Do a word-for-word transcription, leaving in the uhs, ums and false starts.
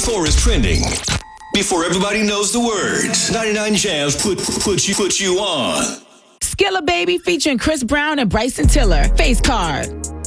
before it's trending. Before everybody knows the words. ninety-nine Jams put put you put you on. Skilla Baby featuring Chris Brown and Bryson Tiller. Face Card.